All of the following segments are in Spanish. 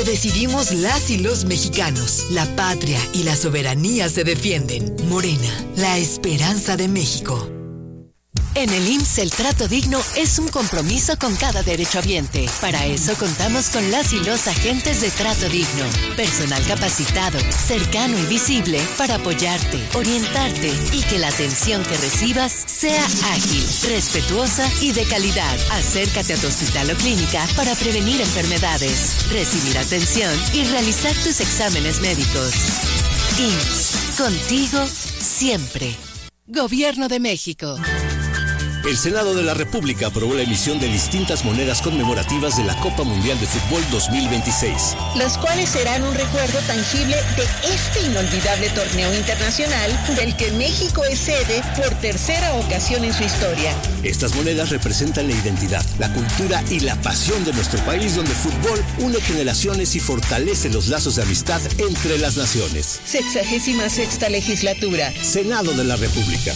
decidimos las y los mexicanos. La patria y la soberanía se defienden. Morena, la esperanza de México. En el IMSS, el trato digno es un compromiso con cada derechohabiente. Para eso contamos con las y los agentes de trato digno. Personal capacitado, cercano y visible para apoyarte, orientarte y que la atención que recibas sea ágil, respetuosa y de calidad. Acércate a tu hospital o clínica para prevenir enfermedades, recibir atención y realizar tus exámenes médicos. IMSS, contigo siempre. Gobierno de México. El Senado de la República aprobó la emisión de distintas monedas conmemorativas de la Copa Mundial de Fútbol 2026. Las cuales serán un recuerdo tangible de este inolvidable torneo internacional del que México es sede por tercera ocasión en su historia. Estas monedas representan la identidad, la cultura y la pasión de nuestro país, donde el fútbol une generaciones y fortalece los lazos de amistad entre las naciones. 66ª legislatura. Senado de la República.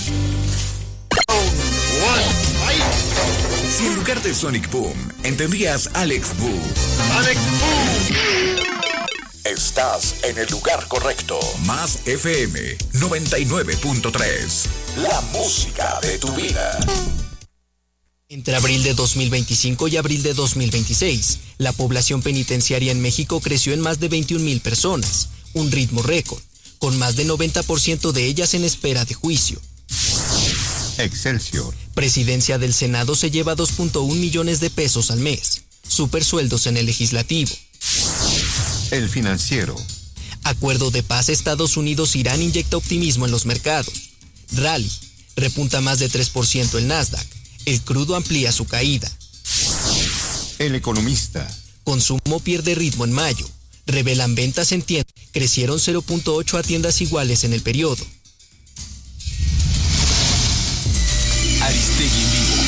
Si en lugar de Sonic Boom entendías Alex Boo, ¡Alex Boo! Estás en el lugar correcto. Más FM 99.3. La música de tu vida. Entre abril de 2025 y abril de 2026, la población penitenciaria en México creció en más de 21,000 personas, un ritmo récord, con más del 90% de ellas en espera de juicio. Excelsior. Presidencia del Senado se lleva 2.1 millones de pesos al mes. Supersueldos en el Legislativo. El Financiero. Acuerdo de paz Estados Unidos-Irán inyecta optimismo en los mercados. Rally. Repunta más de 3% el Nasdaq. El crudo amplía su caída. El Economista. Consumo pierde ritmo en mayo. Revelan ventas en tiendas. Crecieron 0.8 a tiendas iguales en el periodo. Aristegui en vivo.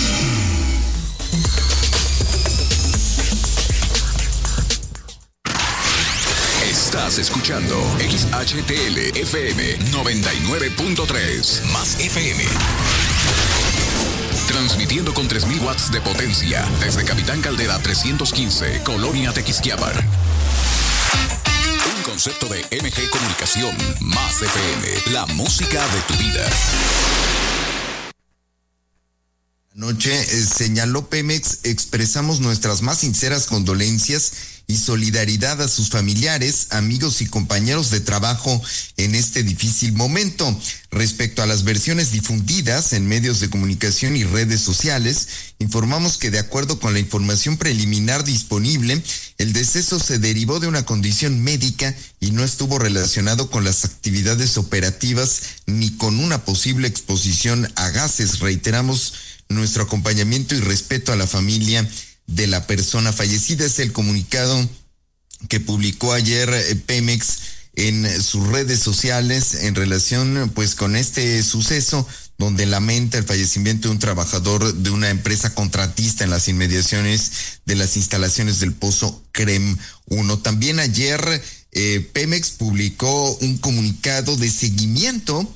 Estás escuchando XHTL FM 99.3 más FM. Transmitiendo con 3,000 watts de potencia desde Capitán Caldera 315, Colonia Tequisquiapan. Un concepto de MG Comunicación más FM, la música de tu vida. Anoche señaló Pemex, expresamos nuestras más sinceras condolencias y solidaridad a sus familiares, amigos y compañeros de trabajo en este difícil momento. Respecto a las versiones difundidas en medios de comunicación y redes sociales, informamos que de acuerdo con la información preliminar disponible, el deceso se derivó de una condición médica y no estuvo relacionado con las actividades operativas ni con una posible exposición a gases. Reiteramos nuestro acompañamiento y respeto a la familia de la persona fallecida. Es el comunicado que publicó ayer Pemex en sus redes sociales en relación pues con este suceso, donde lamenta el fallecimiento de un trabajador de una empresa contratista en las inmediaciones de las instalaciones del Pozo CREM 1. También ayer Pemex publicó un comunicado de seguimiento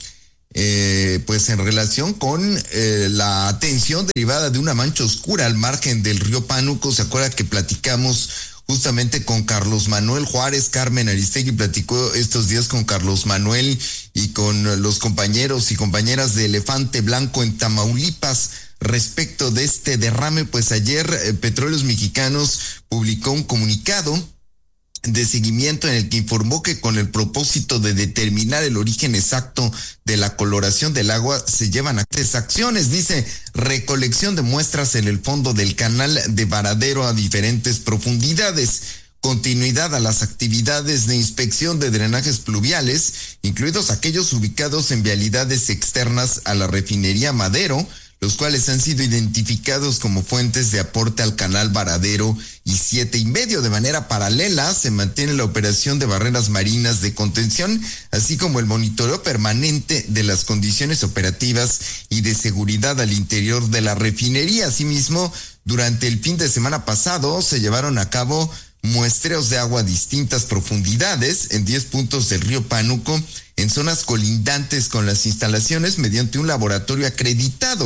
pues en relación con la atención derivada de una mancha oscura al margen del río Pánuco. ¿Se acuerda que platicamos justamente con Carlos Manuel Juárez? Carmen Aristegui platicó estos días con Carlos Manuel y con los compañeros y compañeras de Elefante Blanco en Tamaulipas respecto de este derrame. Pues ayer Petróleos Mexicanos publicó un comunicado de seguimiento en el que informó que con el propósito de determinar el origen exacto de la coloración del agua se llevan a cabo acciones, dice, recolección de muestras en el fondo del canal de Varadero a diferentes profundidades, continuidad a las actividades de inspección de drenajes pluviales, incluidos aquellos ubicados en vialidades externas a la refinería Madero, los cuales han sido identificados como fuentes de aporte al canal Varadero y 7,5. De manera paralela, se mantiene la operación de barreras marinas de contención, así como el monitoreo permanente de las condiciones operativas y de seguridad al interior de la refinería. Asimismo, durante el fin de semana pasado, se llevaron a cabo muestreos de agua a distintas profundidades en 10 puntos del río Pánuco, en zonas colindantes con las instalaciones, mediante un laboratorio acreditado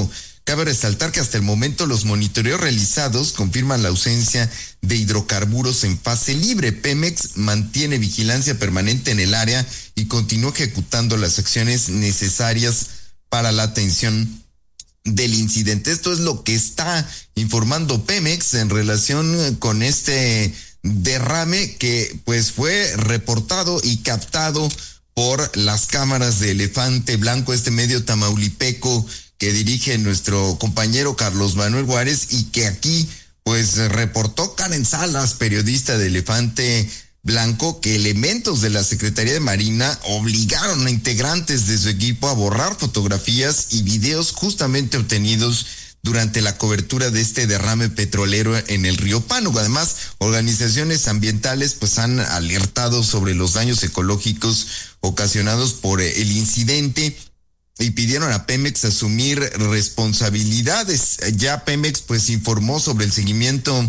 Cabe resaltar que hasta el momento los monitoreos realizados confirman la ausencia de hidrocarburos en fase libre. Pemex mantiene vigilancia permanente en el área y continúa ejecutando las acciones necesarias para la atención del incidente. Esto es lo que está informando Pemex en relación con este derrame que pues fue reportado y captado por las cámaras de Elefante Blanco, este medio tamaulipeco que dirige nuestro compañero Carlos Manuel Juárez, y que aquí pues reportó Karen Salas, periodista de Elefante Blanco, que elementos de la Secretaría de Marina obligaron a integrantes de su equipo a borrar fotografías y videos justamente obtenidos durante la cobertura de este derrame petrolero en el río Pánuco. Además, organizaciones ambientales pues han alertado sobre los daños ecológicos ocasionados por el incidente y pidieron a Pemex asumir responsabilidades. Ya Pemex pues informó sobre el seguimiento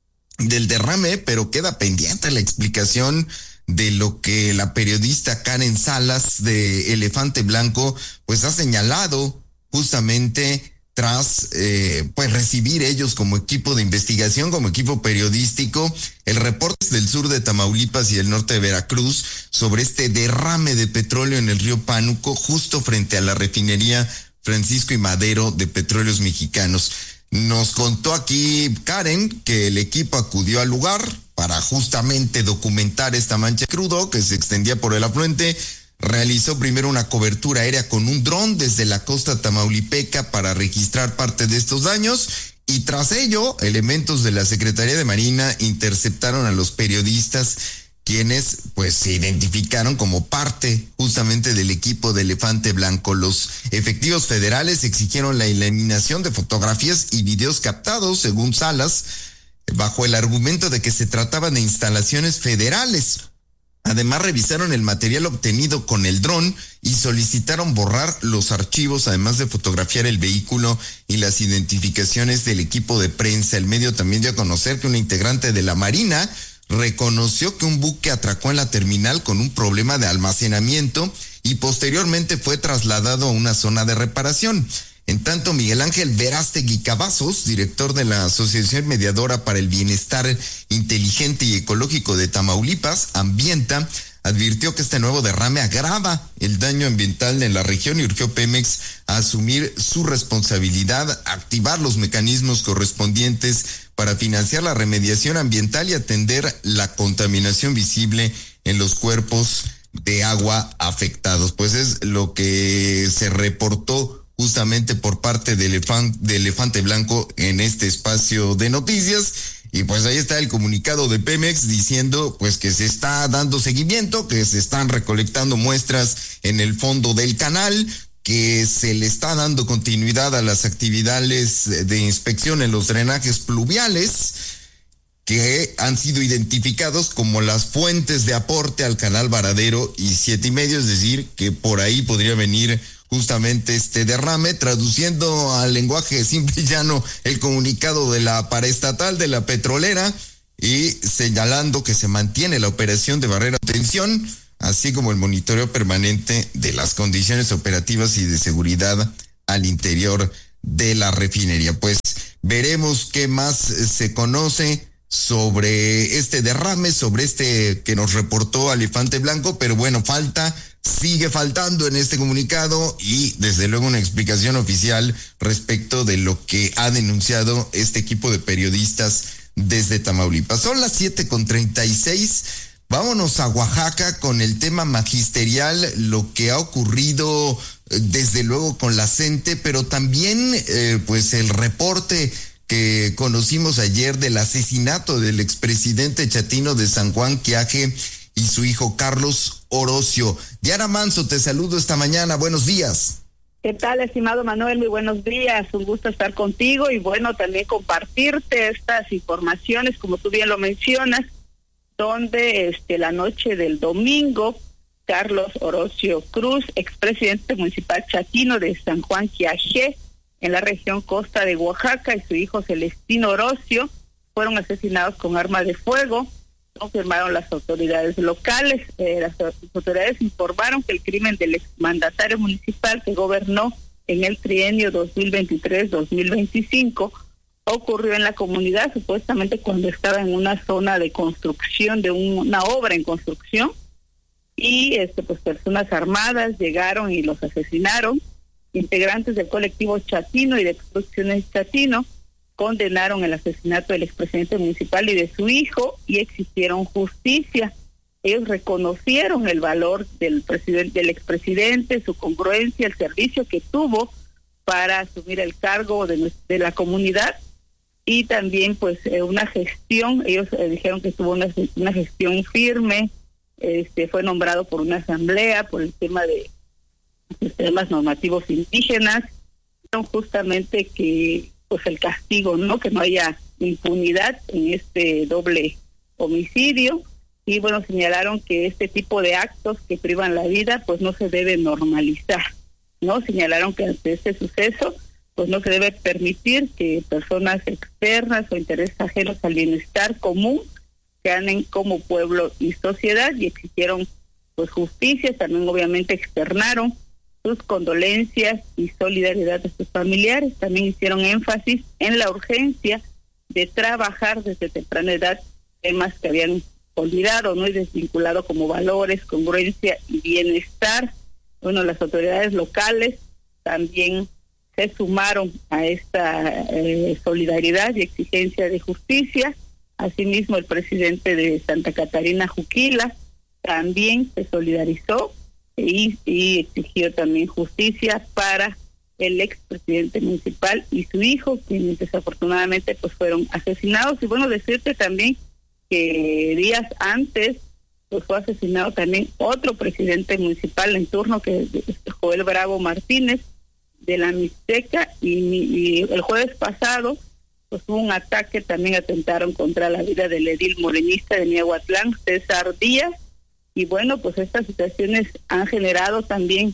del derrame, pero queda pendiente la explicación de lo que la periodista Karen Salas de Elefante Blanco pues ha señalado justamente tras pues recibir ellos como equipo de investigación, como equipo periodístico, el reporte del sur de Tamaulipas y el norte de Veracruz sobre este derrame de petróleo en el río Pánuco, justo frente a la refinería Francisco y Madero de Petróleos Mexicanos. Nos contó aquí Karen que el equipo acudió al lugar para justamente documentar esta mancha de crudo que se extendía por el afluente. Realizó primero una cobertura aérea con un dron desde la costa tamaulipeca para registrar parte de estos daños, y tras ello, elementos de la Secretaría de Marina interceptaron a los periodistas, quienes pues se identificaron como parte justamente del equipo de Elefante Blanco. Los efectivos federales exigieron la eliminación de fotografías y videos captados, según Salas, bajo el argumento de que se trataban de instalaciones federales. Además, revisaron el material obtenido con el dron y solicitaron borrar los archivos, además de fotografiar el vehículo y las identificaciones del equipo de prensa. El medio también dio a conocer que una integrante de la Marina reconoció que un buque atracó en la terminal con un problema de almacenamiento y posteriormente fue trasladado a una zona de reparación. En tanto, Miguel Ángel Verástegui Cavazos, director de la Asociación Mediadora para el Bienestar Inteligente y Ecológico de Tamaulipas, Ambienta, advirtió que este nuevo derrame agrava el daño ambiental en la región y urgió Pemex a asumir su responsabilidad, activar los mecanismos correspondientes para financiar la remediación ambiental y atender la contaminación visible en los cuerpos de agua afectados. Pues es lo que se reportó justamente por parte de Elefante Blanco en este espacio de noticias. Y pues ahí está el comunicado de Pemex diciendo pues que se está dando seguimiento, que se están recolectando muestras en el fondo del canal, que se le está dando continuidad a las actividades de inspección en los drenajes pluviales que han sido identificados como las fuentes de aporte al canal Varadero y 7.5, es decir, que por ahí podría venir justamente este derrame. Traduciendo al lenguaje simple y llano el comunicado de la paraestatal de la petrolera y señalando que se mantiene la operación de barrera de tensión, así como el monitoreo permanente de las condiciones operativas y de seguridad al interior de la refinería. Pues veremos qué más se conoce sobre este derrame, sobre este que nos reportó Elefante Blanco, pero bueno, sigue faltando en este comunicado y desde luego una explicación oficial respecto de lo que ha denunciado este equipo de periodistas desde Tamaulipas. Son las 7:36. Vámonos a Oaxaca con el tema magisterial, lo que ha ocurrido desde luego con la CENTE, pero también pues el reporte que conocimos ayer del asesinato del expresidente chatino de San Juan Quiaje y su hijo Carlos Orocio. Diana Manso, te saludo esta mañana. Buenos días. ¿Qué tal, estimado Manuel? Muy buenos días. Un gusto estar contigo y bueno, también compartirte estas informaciones, como tú bien lo mencionas, donde la noche del domingo, Carlos Orocio Cruz, expresidente municipal chatino de San Juan Quiaje, en la región costa de Oaxaca, y su hijo Celestino Orocio fueron asesinados con arma de fuego, confirmaron las autoridades locales. Las autoridades informaron que el crimen del exmandatario municipal que gobernó en el trienio 2023-2025 ocurrió en la comunidad, supuestamente cuando estaba en una zona de construcción, de una obra en construcción, y pues personas armadas llegaron y los asesinaron. Integrantes del colectivo Chatino y de Construcciones Chatino condenaron el asesinato del expresidente municipal y de su hijo y exigieron justicia. Ellos reconocieron el valor del expresidente, su congruencia, el servicio que tuvo para asumir el cargo de la comunidad, y también pues una gestión. Ellos dijeron que tuvo una gestión firme. Fue nombrado por una asamblea por el tema de temas normativos indígenas, justamente que pues el castigo, ¿no? Que no haya impunidad en este doble homicidio. Y bueno, señalaron que este tipo de actos que privan la vida pues no se debe normalizar, ¿no? Señalaron que ante este suceso pues no se debe permitir que personas externas o intereses ajenos al bienestar común ganen como pueblo y sociedad, y exigieron pues justicia. También obviamente externaron sus condolencias y solidaridad de sus familiares. También hicieron énfasis en la urgencia de trabajar desde temprana edad temas que habían olvidado, ¿no? Y desvinculado, como valores, congruencia y bienestar. Bueno, las autoridades locales también se sumaron a esta solidaridad y exigencia de justicia. Asimismo, el presidente de Santa Catarina, Juquila, también se solidarizó y exigió también justicia para el expresidente municipal y su hijo, quienes desafortunadamente pues fueron asesinados. Y bueno, decirte también que días antes pues fue asesinado también otro presidente municipal en turno, que es Joel Bravo Martínez, de la Mixteca, y el jueves pasado pues hubo un ataque, también atentaron contra la vida del edil morenista de Miahuatlán, César Díaz. Y bueno, pues estas situaciones han generado también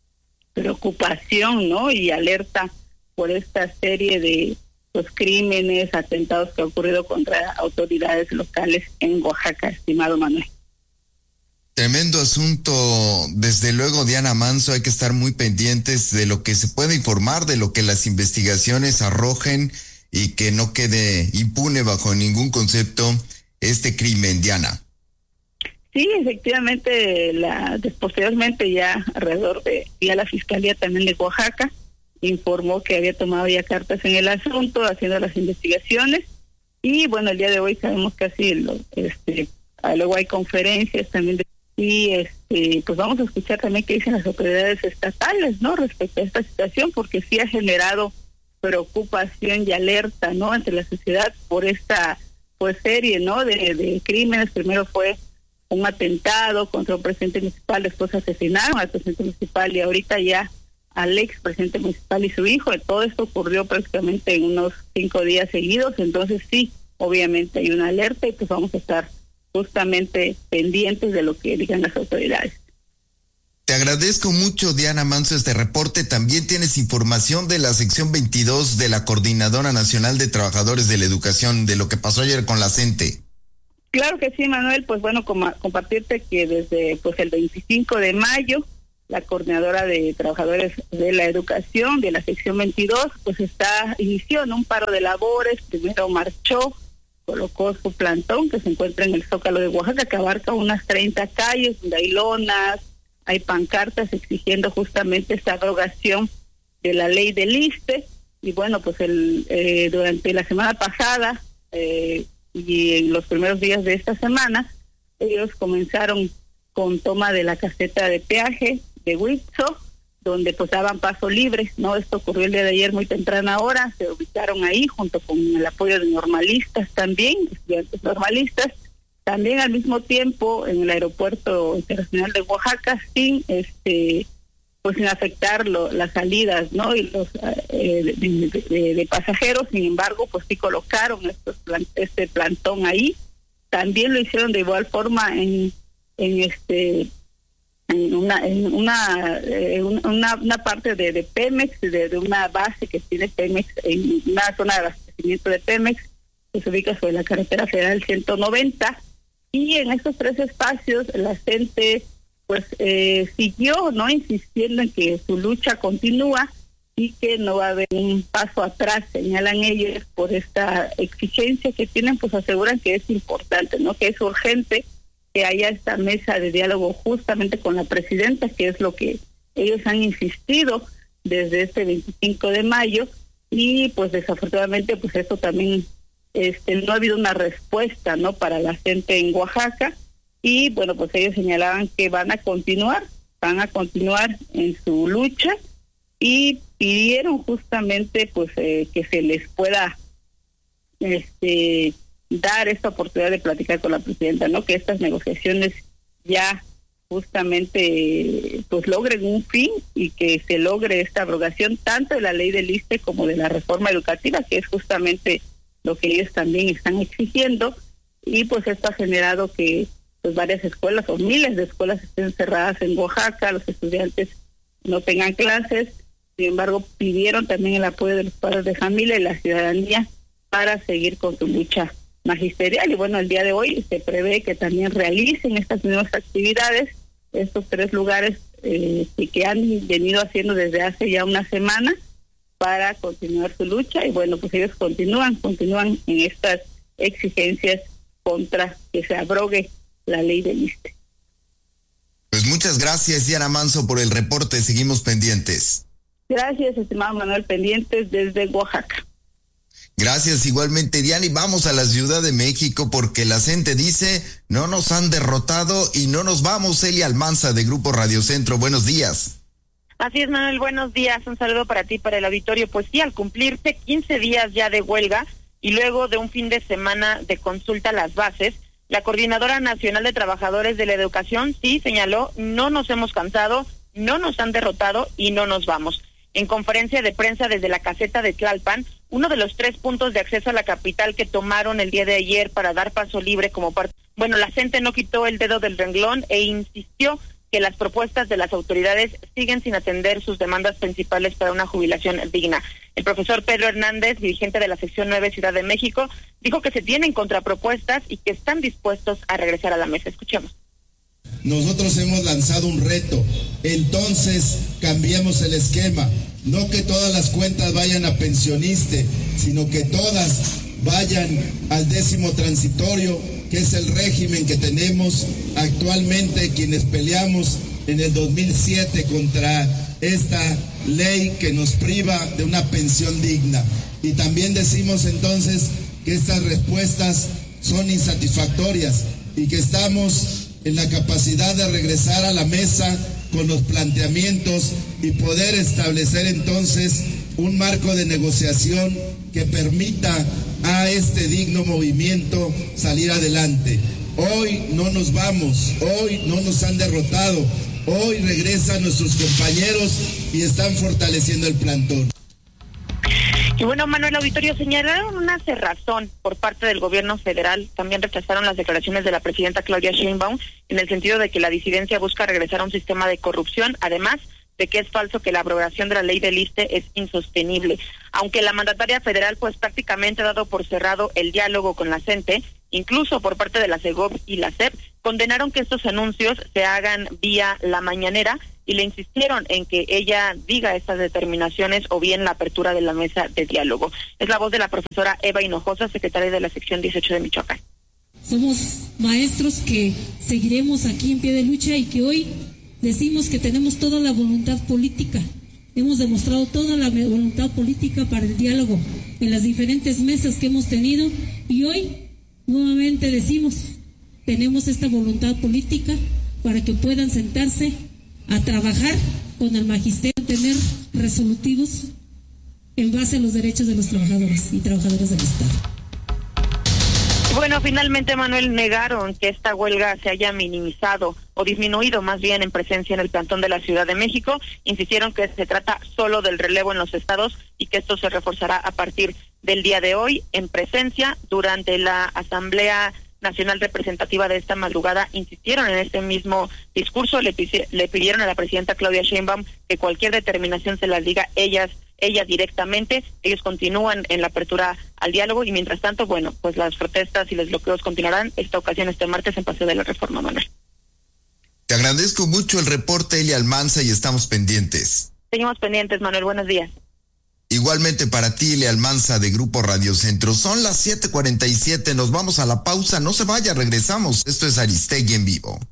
preocupación, ¿no? Y alerta por esta serie de pues crímenes, atentados que han ocurrido contra autoridades locales en Oaxaca, estimado Manuel. Tremendo asunto. Desde luego, Diana Manso, hay que estar muy pendientes de lo que se puede informar, de lo que las investigaciones arrojen, y que no quede impune bajo ningún concepto este crimen, Diana. Sí, efectivamente, posteriormente ya alrededor de la Fiscalía también de Oaxaca informó que había tomado ya cartas en el asunto, haciendo las investigaciones. Y bueno, el día de hoy sabemos que así luego hay conferencias también pues vamos a escuchar también qué dicen las autoridades estatales, ¿no? Respecto a esta situación, porque sí ha generado preocupación y alerta, ¿no? Entre la sociedad por esta pues serie, ¿no? De crímenes. Primero fue un atentado contra un presidente municipal, después asesinaron al presidente municipal y ahorita ya al ex presidente municipal y su hijo. Todo esto ocurrió prácticamente en unos 5 días seguidos. Entonces sí, obviamente hay una alerta, y pues vamos a estar justamente pendientes de lo que digan las autoridades. Te agradezco mucho, Diana Manso, este reporte. También tienes información de la sección 22 de la Coordinadora Nacional de Trabajadores de la Educación, de lo que pasó ayer con la CENTE. Claro que sí, Manuel. Pues bueno, compartirte que desde pues el 25 de mayo, la Coordinadora de Trabajadores de la Educación de la sección 22, pues inició en un paro de labores. Primero marchó, colocó su plantón que se encuentra en el Zócalo de Oaxaca, que abarca unas 30 calles, donde hay lonas, hay pancartas exigiendo justamente esta abrogación de la ley del ISSSTE. Y bueno, pues durante la semana pasada y en los primeros días de esta semana, ellos comenzaron con toma de la caseta de peaje de Huitzo, donde pues daban paso libre, ¿no? Esto ocurrió el día de ayer muy temprana hora. Se ubicaron ahí junto con el apoyo de normalistas también, estudiantes normalistas. También al mismo tiempo en el aeropuerto internacional de Oaxaca, sin afectar las salidas, ¿no? Y los de pasajeros. Sin embargo, pues sí colocaron este plantón ahí. También lo hicieron de igual forma en una parte de Pemex, de una base que tiene Pemex, en una zona de abastecimiento de Pemex, que se ubica sobre la carretera federal 190. Y en estos 3 espacios la gente pues siguió, ¿no?, insistiendo en que su lucha continúa, y que no va a haber un paso atrás, señalan ellos, por esta exigencia que tienen, pues aseguran que es importante, ¿no? Que es urgente que haya esta mesa de diálogo justamente con la presidenta, que es lo que ellos han insistido desde este 25 de mayo, y pues desafortunadamente pues eso también no ha habido una respuesta, ¿no?, para la gente en Oaxaca, y bueno, pues ellos señalaban que van a continuar en su lucha, y pidieron justamente pues que se les pueda dar esta oportunidad de platicar con la presidenta, ¿no? Que estas negociaciones ya justamente pues logren un fin y que se logre esta abrogación tanto de la ley del ISSSTE como de la reforma educativa, que es justamente lo que ellos también están exigiendo, y pues esto ha generado que pues varias escuelas o miles de escuelas estén cerradas en Oaxaca, los estudiantes no tengan clases. Sin embargo, pidieron también el apoyo de los padres de familia y la ciudadanía para seguir con su lucha magisterial. Y bueno, el día de hoy se prevé que también realicen estas nuevas actividades, estos 3 lugares que han venido haciendo desde hace ya una semana para continuar su lucha. Y bueno, pues ellos continúan en estas exigencias contra que se abrogue la ley del ISSSTE. Pues muchas gracias, Diana Manso, por el reporte. Seguimos pendientes. Gracias, estimado Manuel, pendientes desde Oaxaca. Gracias igualmente, Diana, y vamos a la Ciudad de México porque la gente dice, no nos han derrotado y no nos vamos. Elia Almanza de Grupo Radio Centro, buenos días. Así es, Manuel, buenos días, un saludo para ti, para el auditorio. Pues sí, al cumplirse 15 días ya de huelga y luego de un fin de semana de consulta a las bases, la Coordinadora Nacional de Trabajadores de la Educación sí señaló, no nos hemos cansado, no nos han derrotado y no nos vamos. En conferencia de prensa desde la caseta de Tlalpan, uno de los 3 puntos de acceso a la capital que tomaron el día de ayer para dar paso libre como parte... Bueno, la gente no quitó el dedo del renglón e insistió que las propuestas de las autoridades siguen sin atender sus demandas principales para una jubilación digna. El profesor Pedro Hernández, dirigente de la sección 9 Ciudad de México, dijo que se tienen contrapropuestas y que están dispuestos a regresar a la mesa. Escuchemos. Nosotros hemos lanzado un reto, entonces cambiemos el esquema, no que todas las cuentas vayan a pensioniste, sino que todas vayan al 10º transitorio, que es el régimen que tenemos actualmente quienes peleamos en el 2007 contra esta ley que nos priva de una pensión digna. Y también decimos entonces que estas respuestas son insatisfactorias y que estamos en la capacidad de regresar a la mesa con los planteamientos y poder establecer entonces un marco de negociación que permita a este digno movimiento salir adelante. Hoy no nos vamos, hoy no nos han derrotado, hoy regresan nuestros compañeros y están fortaleciendo el plantón. Y bueno, Manuel, auditorio, señalaron una cerrazón por parte del gobierno federal. También rechazaron las declaraciones de la presidenta Claudia Sheinbaum en el sentido de que la disidencia busca regresar a un sistema de corrupción, además de que es falso que la abrogación de la ley del ISSSTE es insostenible. Aunque la mandataria federal pues prácticamente ha dado por cerrado el diálogo con la CENTE, incluso por parte de la CEGOV y la SEP, condenaron que estos anuncios se hagan vía la mañanera y le insistieron en que ella diga estas determinaciones o bien la apertura de la mesa de diálogo. Es la voz de la profesora Eva Hinojosa, secretaria de la sección 18 de Michoacán. Somos maestros que seguiremos aquí en pie de lucha y que hoy decimos que tenemos toda la voluntad política. Hemos demostrado toda la voluntad política para el diálogo en las diferentes mesas que hemos tenido y hoy nuevamente decimos, tenemos esta voluntad política para que puedan sentarse a trabajar con el magisterio, tener resolutivos en base a los derechos de los trabajadores y trabajadoras del Estado. Bueno, finalmente, Manuel, negaron que esta huelga se haya minimizado o disminuido más bien en presencia en el plantón de la Ciudad de México. Insistieron que se trata solo del relevo en los estados y que esto se reforzará a partir del día de hoy en presencia. Durante la Asamblea Nacional Representativa de esta madrugada insistieron en este mismo discurso, le pidieron a la presidenta Claudia Sheinbaum que cualquier determinación se las diga ella directamente. Ellos continúan en la apertura al diálogo y mientras tanto, bueno, pues las protestas y los bloqueos continuarán, esta ocasión este martes en Paseo de la Reforma, Manuel. Te agradezco mucho el reporte, Elia Almanza, y estamos pendientes. Seguimos pendientes, Manuel, buenos días. Igualmente para ti, Ile Almanza de Grupo Radio Centro. Son las 7:47, nos vamos a la pausa, no se vaya, regresamos. Esto es Aristegui en vivo.